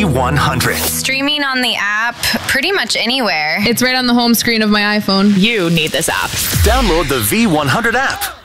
V100. Streaming on the app pretty much anywhere. It's right on the home screen of my iPhone. You need this app. Download the V100 app.